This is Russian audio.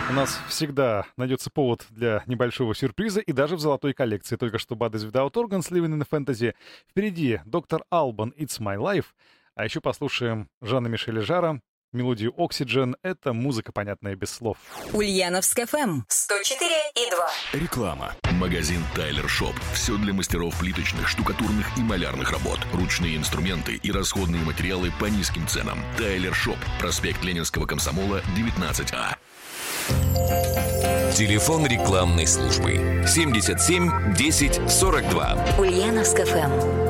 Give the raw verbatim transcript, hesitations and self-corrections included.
У нас всегда найдется повод для небольшого сюрприза, и даже в золотой коллекции. Только что Bad is Without Organs, Living in a Fantasy. Впереди доктор Албан, It's My Life. А еще послушаем Жана Мишеля Жара, мелодию Oxygen. Это музыка, понятная без слов. Ульяновск эф эм сто четыре и два. Реклама. Магазин Тайлер Шоп. Все для мастеров плиточных, штукатурных и малярных работ. Ручные инструменты и расходные материалы по низким ценам. Тайлер Шоп. Проспект Ленинского комсомола, девятнадцать А. Телефон рекламной службы семьдесят семь десять сорок два. Ульяновск эф эм.